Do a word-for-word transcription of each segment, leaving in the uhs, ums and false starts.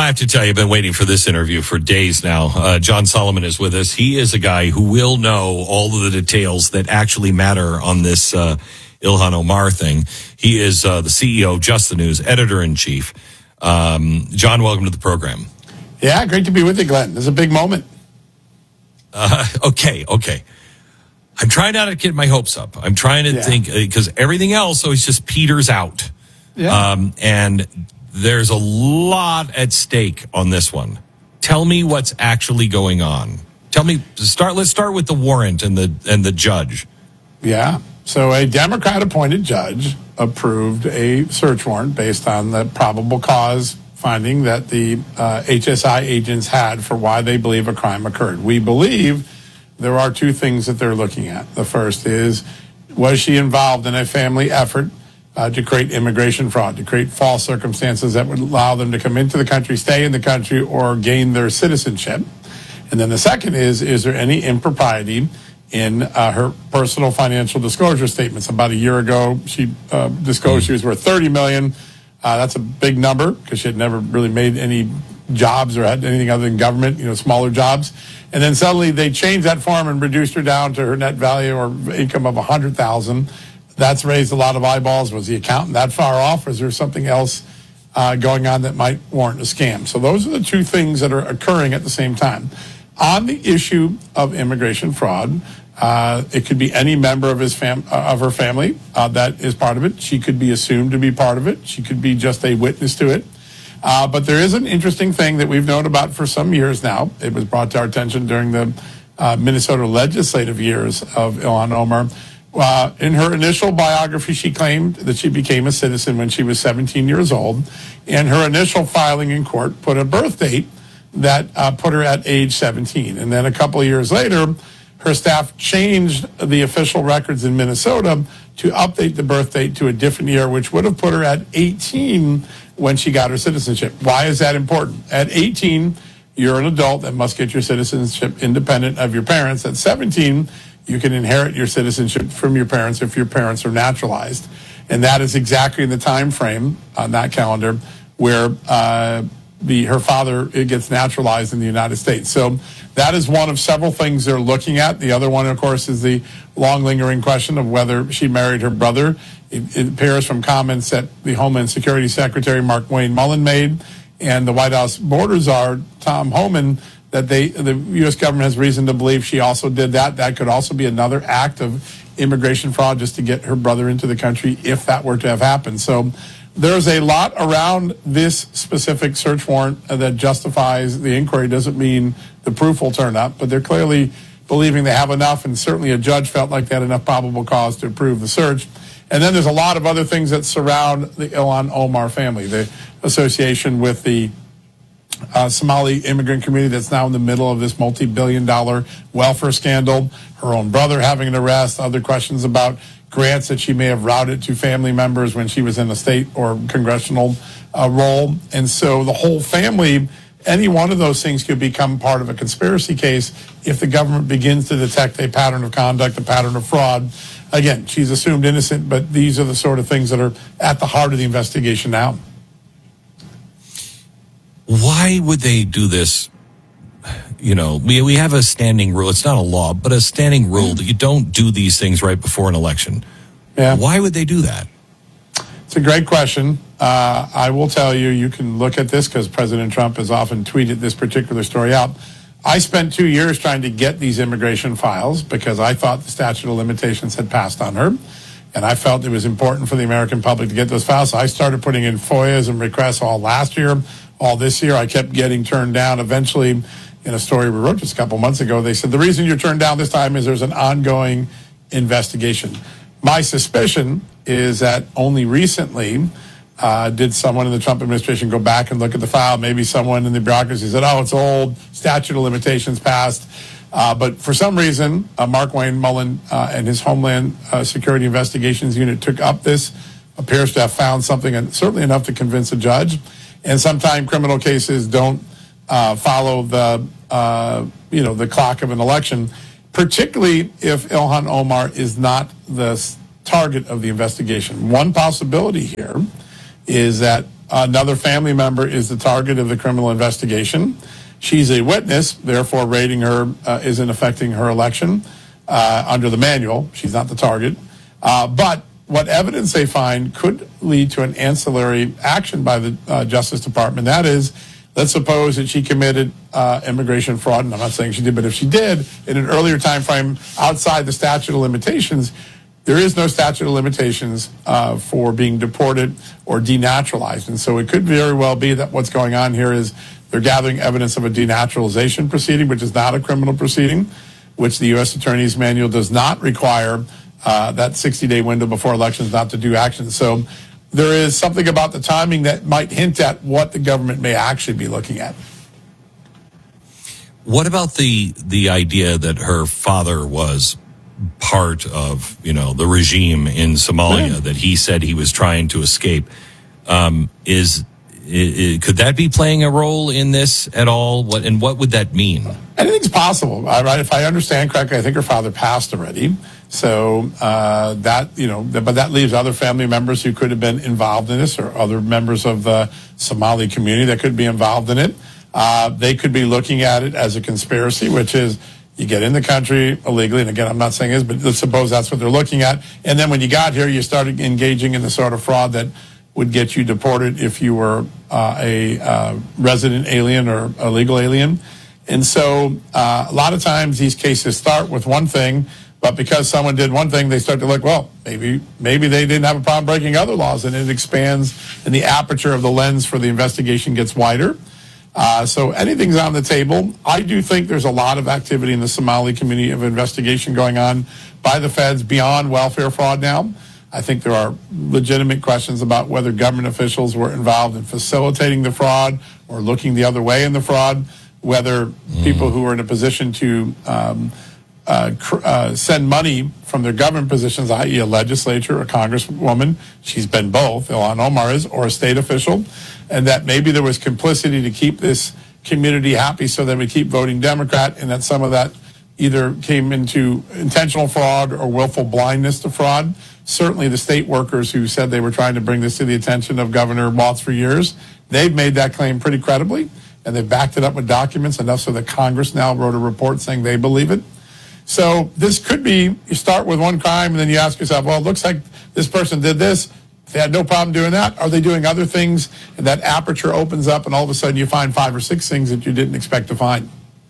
I have to tell you, I've been waiting for this interview for days now. Uh, John Solomon is with us. He is a guy who will know all of the details that actually matter on this uh, Ilhan Omar thing. He is uh, the C E O of Just the News, editor-in-chief. Um, John, welcome to the program. Yeah, great to be with you, Glenn. This is a big moment. Uh, okay, okay. I'm trying not to get my hopes up. I'm trying to yeah. think, because everything else always just peters out. Yeah. Um, and there's a lot at stake on this one. Tell me what's actually going on. Tell me, start. Let's start with the warrant and the and the judge. Yeah. So a Democrat-appointed judge approved a search warrant based on the probable cause finding that the uh, H S I agents had for why they believe a crime occurred. We believe there are two things that they're looking at. The first is, was she involved in a family effort uh, to create immigration fraud, to create false circumstances that would allow them to come into the country, stay in the country, or gain their citizenship? And then the second is, is there any impropriety in uh, her personal financial disclosure statements? About a year ago, she uh, disclosed she was worth thirty million dollars. Uh, that's a big number because she had never really made any jobs or had anything other than government, you know, smaller jobs. And then suddenly they changed that form and reduced her down to her net value or income of one hundred thousand dollars. That's raised a lot of eyeballs. Was the accountant that far off? Or is there something else uh, going on that might warrant a scam? So those are the two things that are occurring at the same time. On the issue of immigration fraud, uh, it could be any member of his fam- uh, of her family uh, that is part of it. She could be assumed to be part of it. She could be just a witness to it. Uh, but there is an interesting thing that we've known about for some years now. It was brought to our attention during the uh, Minnesota legislative years of Ilhan Omar. Uh, in her initial biography, she claimed that she became a citizen when she was seventeen years old. And her initial filing in court put a birth date that uh, put her at age seventeen. And then a couple of years later, her staff changed the official records in Minnesota to update the birth date to a different year, which would have put her at eighteen when she got her citizenship. Why is that important? At eighteen, you're an adult that must get your citizenship independent of your parents. At seventeen, you can inherit your citizenship from your parents if your parents are naturalized. And that is exactly in the time frame on that calendar where uh, the her father it gets naturalized in the United States. So that is one of several things they're looking at. The other one, of course, is the long lingering question of whether she married her brother. It, it appears from comments that the Homeland Security Secretary Mark Wayne Mullen made and the White House border czar Tom Homan that they the U S government has reason to believe she also did that. That could also be another act of immigration fraud just to get her brother into the country if that were to have happened. So there's a lot around this specific search warrant that justifies the inquiry. Doesn't mean the proof will turn up, but they're clearly believing they have enough, and certainly a judge felt like they had enough probable cause to approve the search. And then there's a lot of other things that surround the Ilhan Omar family, the association with the uh, Somali immigrant community that's now in the middle of this multi-billion dollar welfare scandal, her own brother having an arrest, other questions about grants that she may have routed to family members when she was in a state or congressional uh, role. And so the whole family, any one of those things could become part of a conspiracy case if the government begins to detect a pattern of conduct, a pattern of fraud. Again, she's assumed innocent, but these are the sort of things that are at the heart of the investigation now. Why would they do this? You know, we we have a standing rule. It's not a law, but a standing rule that you don't do these things right before an election. Yeah. Why would they do that? It's a great question. Uh, I will tell you, you can look at this because President Trump has often tweeted this particular story out. I spent two years trying to get these immigration files because I thought the statute of limitations had passed on her. And I felt it was important for the American public to get those files. So I started putting in F O I As and requests all last year, all this year. I kept getting turned down. Eventually, in a story we wrote just a couple months ago, they said the reason you're turned down this time is there's an ongoing investigation. My suspicion is that only recently uh, did someone in the Trump administration go back and look at the file. Maybe someone in the bureaucracy said, oh, it's old, statute of limitations passed. Uh, but for some reason, uh, Mark Wayne Mullen uh, and his Homeland uh, Security Investigations Unit took up this, appears to have found something, and certainly enough to convince a judge. And sometimes criminal cases don't uh, follow the, uh, you know, the clock of an election, particularly if Ilhan Omar is not the target of the investigation. One possibility here is that another family member is the target of the criminal investigation. She's a witness, therefore rating her uh, isn't affecting her election uh, under the manual. She's not the target. Uh, but what evidence they find could lead to an ancillary action by the uh, Justice Department. That is, let's suppose that she committed uh, immigration fraud, and I'm not saying she did, but if she did in an earlier time frame outside the statute of limitations, there is no statute of limitations uh, for being deported or denaturalized. And so it could very well be that what's going on here is they're gathering evidence of a denaturalization proceeding, which is not a criminal proceeding, which the U S Attorney's Manual does not require uh, that sixty-day window before elections not to do action. So there is something about the timing that might hint at what the government may actually be looking at. What about the the idea that her father was part of, you know, the regime in Somalia, yeah. that he said he was trying to escape? Um, is it, could that be playing a role in this at all? What and what would that mean? Anything's possible, right? If I understand correctly, I think her father passed already. So uh, that, you know, but that leaves other family members who could have been involved in this, or other members of the Somali community that could be involved in it. Uh, they could be looking at it as a conspiracy, which is you get in the country illegally. And again, I'm not saying this, but let's suppose that's what they're looking at. And then when you got here, you started engaging in the sort of fraud that would get you deported if you were uh, a uh, resident alien or a legal alien. And so uh, a lot of times these cases start with one thing, but because someone did one thing, they start to look, well, maybe maybe they didn't have a problem breaking other laws, and it expands, and the aperture of the lens for the investigation gets wider. Uh, so anything's on the table. I do think there's a lot of activity in the Somali community of investigation going on by the feds beyond welfare fraud now. I think there are legitimate questions about whether government officials were involved in facilitating the fraud or looking the other way in the fraud, whether mm. people who are in a position to um, uh, cr- uh, send money from their government positions, that is a legislature, a congresswoman, she's been both, Ilhan Omar is, or a state official, and that maybe there was complicity to keep this community happy so that we keep voting Democrat, and that some of that either came into intentional fraud or willful blindness to fraud. Certainly the state workers who said they were trying to bring this to the attention of Governor Walz for years, they've made that claim pretty credibly, and they've backed it up with documents enough so that Congress now wrote a report saying they believe it. So this could be, you start with one crime and then you ask yourself, well, it looks like this person did this. They had no problem doing that. Are they doing other things? And that aperture opens up and all of a sudden you find five or six things that you didn't expect to find.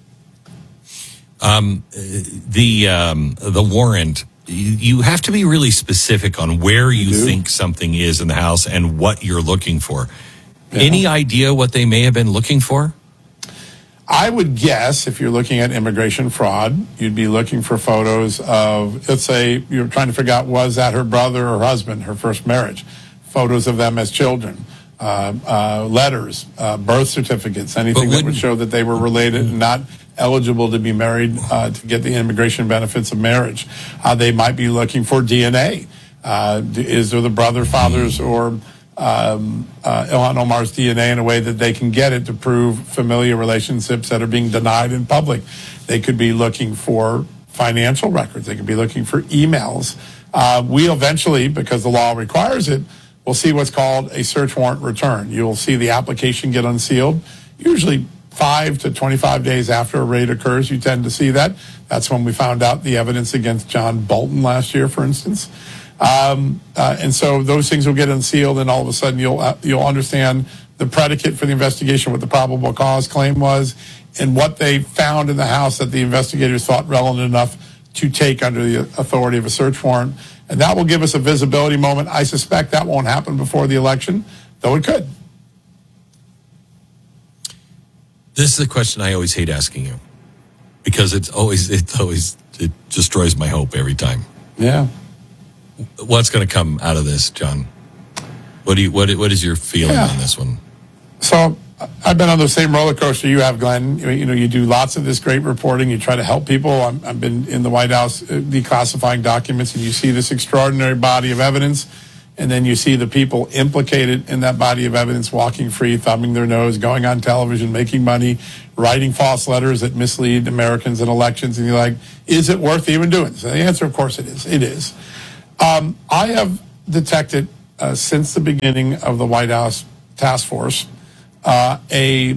Um, the, um, the warrant, you have to be really specific on where you, you think something is in the house and what you're looking for. Yeah. Any idea what they may have been looking for? I would guess if you're looking at immigration fraud, you'd be looking for photos of, let's say you're trying to figure out, was that her brother or husband, her first marriage? Photos of them as children, uh, uh, letters, uh, birth certificates, anything that would show that they were related and not eligible to be married uh, to get the immigration benefits of marriage. Uh, they might be looking for D N A. Uh, is there the brother, fathers, or Um, uh, Ilhan Omar's D N A in a way that they can get it to prove familiar relationships that are being denied in public. They could be looking for financial records. They could be looking for emails. Uh, we eventually, because the law requires it, will see what's called a search warrant return. You'll see the application get unsealed. Usually five to twenty-five days after a raid occurs, you tend to see that. That's when we found out the evidence against John Bolton last year, for instance. Um, uh, and so those things will get unsealed, and all of a sudden you'll uh, you'll understand the predicate for the investigation, what the probable cause claim was, and what they found in the house that the investigators thought relevant enough to take under the authority of a search warrant. And that will give us a visibility moment. I suspect that won't happen before the election, though it could. This is a question I always hate asking you, because it's always it always it destroys my hope every time. Yeah. What's going to come out of this, John? What do you what what is your feeling yeah. on this one? So I've been on the same roller coaster you have, Glenn. You know, you do lots of this great reporting. You try to help people. I'm, I've been in the White House declassifying documents, and you see this extraordinary body of evidence, and then you see the people implicated in that body of evidence walking free, thumbing their nose, going on television, making money, writing false letters that mislead Americans in elections, and you're like, is it worth even doing this? And the answer, of course, it is. It is. Um, I have detected uh, since the beginning of the White House task force uh, a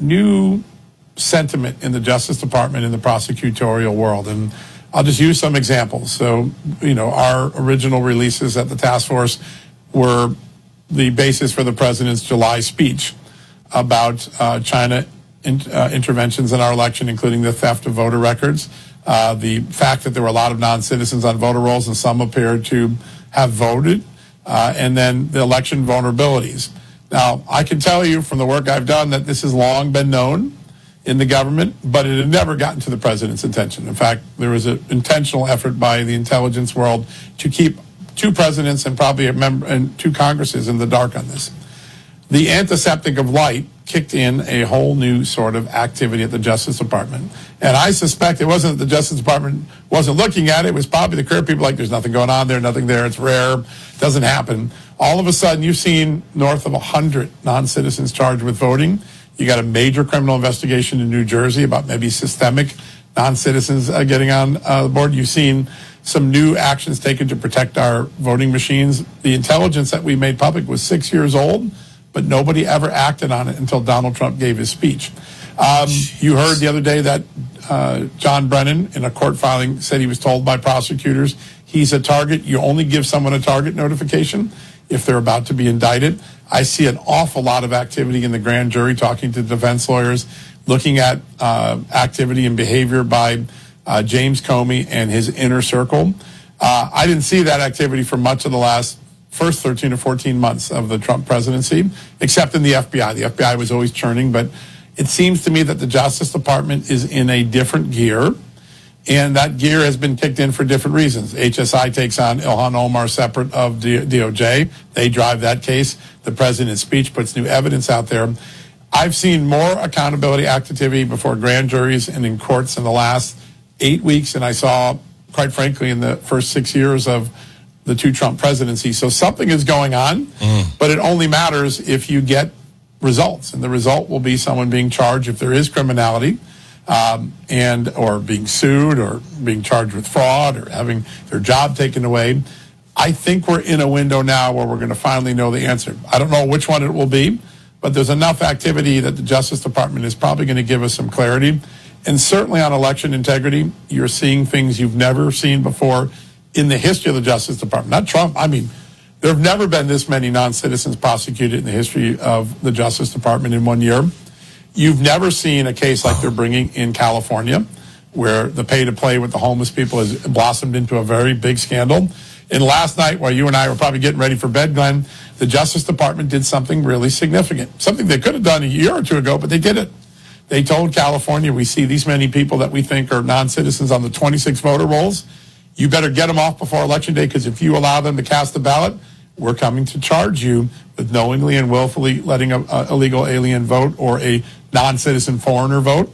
new sentiment in the Justice Department, in the prosecutorial world. And I'll just use some examples. So, you know, our original releases at the task force were the basis for the president's July speech about uh, China in, uh, interventions in our election, including the theft of voter records, uh, the fact that there were a lot of non-citizens on voter rolls and some appeared to have voted, uh, and then the election vulnerabilities. Now, I can tell you from the work I've done that this has long been known in the government, but it had never gotten to the president's attention. In fact, there was an intentional effort by the intelligence world to keep two presidents and probably a member and two Congresses in the dark on this. The antiseptic of light kicked in a whole new sort of activity at the Justice Department. And I suspect it wasn't that the Justice Department wasn't looking at it. It was probably the career people like, there's nothing going on there, nothing there, it's rare, doesn't happen. All of a sudden, you've seen north of one hundred non-citizens charged with voting. You got a major criminal investigation in New Jersey about maybe systemic non-citizens uh, getting on uh, the board. You've seen some new actions taken to protect our voting machines. The intelligence that we made public was six years old, but nobody ever acted on it until Donald Trump gave his speech. Um, you heard the other day that uh, John Brennan, in a court filing, said he was told by prosecutors he's a target. You only give someone a target notification if they're about to be indicted. I see an awful lot of activity in the grand jury, talking to defense lawyers, looking at uh, activity and behavior by uh, James Comey and his inner circle. Uh, I didn't see that activity for much of the last first thirteen or fourteen months of the Trump presidency, except in the F B I. The F B I was always churning, but it seems to me that the Justice Department is in a different gear, and that gear has been kicked in for different reasons. H S I takes on Ilhan Omar separate of D O J. They drive that case. The president's speech puts new evidence out there. I've seen more accountability activity before grand juries and in courts in the last eight weeks than I saw, quite frankly, in the first six years of the two Trump presidencies. So something is going on, mm. but it only matters if you get results. And the result will be someone being charged if there is criminality, um, and or being sued or being charged with fraud or having their job taken away. I think we're in a window now where we're going to finally know the answer. I don't know which one it will be, but there's enough activity that the Justice Department is probably going to give us some clarity. And certainly on election integrity, you're seeing things you've never seen before in the history of the Justice Department. Not Trump. I mean, there have never been this many non-citizens prosecuted in the history of the Justice Department in one year. You've never seen a case like they're bringing in California, where the pay-to-play with the homeless people has blossomed into a very big scandal. And last night, while you and I were probably getting ready for bed, Glenn, the Justice Department did something really significant, something they could have done a year or two ago, but they did it. They told California, we see these many people that we think are non-citizens on the twenty-six voter rolls. You better get them off before Election Day, because if you allow them to cast the ballot, we're coming to charge you with knowingly and willfully letting a, a illegal alien vote or a non-citizen foreigner vote.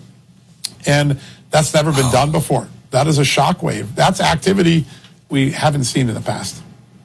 And that's never been done before. That is a shockwave. That's activity we haven't seen in the past.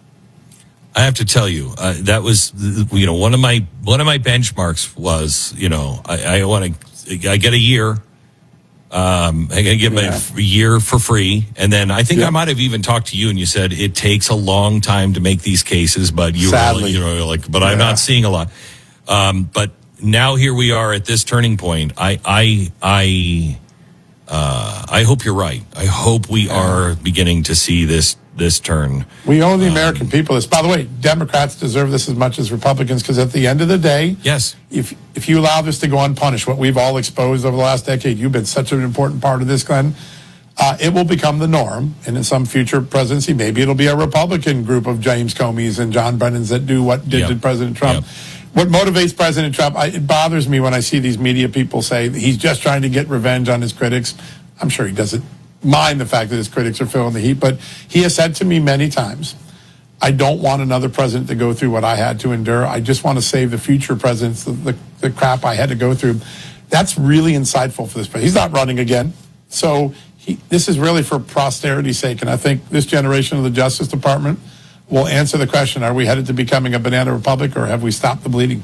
I have to tell you, uh, that was, you know, one of my one of my benchmarks was, you know, I, I want to, I get a year. Um, I'm going to get yeah. my year for free. And then I think yeah. I might have even talked to you and you said it takes a long time to make these cases, but you Sadly. were, you know, like, but yeah. I'm not seeing a lot. Um, but now here we are at this turning point. I, I, I, uh, I hope you're right. I hope we yeah. are beginning to see this, this turn. We owe the American um, people this. By the way, Democrats deserve this as much as Republicans, because at the end of the day, yes, if if you allow this to go unpunished, what we've all exposed over the last decade, you've been such an important part of this, Glenn, uh, it will become the norm. And in some future presidency, maybe it'll be a Republican group of James Comey's and John Brennans that do what did yep. to President Trump. Yep. What motivates President Trump, I, it bothers me when I see these media people say he's just trying to get revenge on his critics. I'm sure he doesn't mind the fact that his critics are feeling the heat, but he has said to me many times, I don't want another president to go through what I had to endure. I just want to save the future presidents the, the, the crap I had to go through. That's really insightful for this president. He's not running again. So he, this is really for posterity's sake. And I think this generation of the Justice Department will answer the question, are we headed to becoming a banana republic, or have we stopped the bleeding?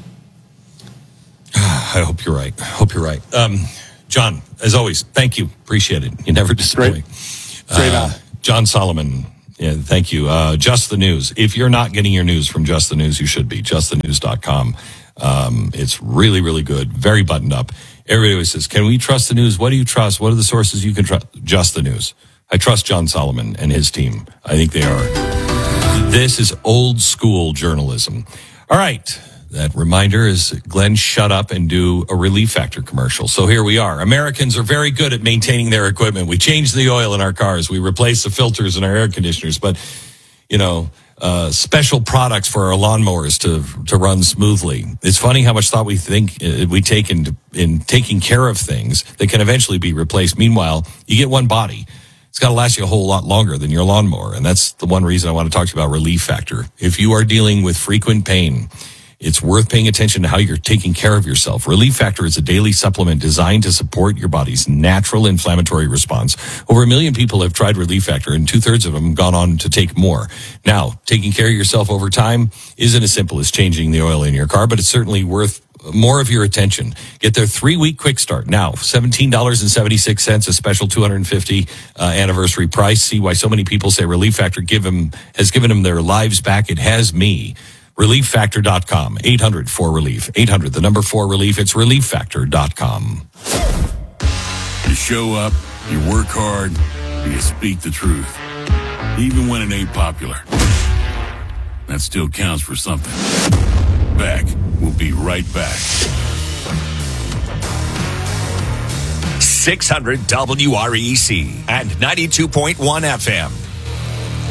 I hope you're right. I hope you're right. Um, John, as always, thank you. Appreciate it. You never disappoint. Great. Great uh, John Solomon. Yeah, thank you. Uh, Just the News. If you're not getting your news from Just the News, you should be. just the news dot com. Um, it's really, really good, very buttoned up. Everybody always says, can we trust the news? What do you trust? What are the sources you can trust? Just the news. I trust John Solomon and his team. I think they are. This is old school journalism. All right. That reminder is, Glenn, shut up and do a Relief Factor commercial. So here we are. Americans are very good at maintaining their equipment. We change the oil in our cars. We replace the filters in our air conditioners. But, you know, uh, special products for our lawnmowers to to run smoothly. It's funny how much thought we think uh, we take in, in taking care of things that can eventually be replaced. Meanwhile, you get one body. It's got to last you a whole lot longer than your lawnmower. And that's the one reason I want to talk to you about Relief Factor. If you are dealing with frequent pain, it's worth paying attention to how you're taking care of yourself. Relief Factor is a daily supplement designed to support your body's natural inflammatory response. Over a million people have tried Relief Factor, and two-thirds of them have gone on to take more. Now, taking care of yourself over time isn't as simple as changing the oil in your car, but it's certainly worth more of your attention. Get their three-week quick start now, seventeen dollars and seventy-six cents, a special two hundred fifty uh, anniversary price. See why so many people say Relief Factor give them, has given them their lives back. It has me. relief factor dot com, eight hundred four relief, eight hundred, the number four relief. It's relief factor dot com. You show up, you work hard, and you speak the truth, even when it ain't popular. That still counts for something. Back. We'll be right back. six hundred W R E C and ninety-two point one F M.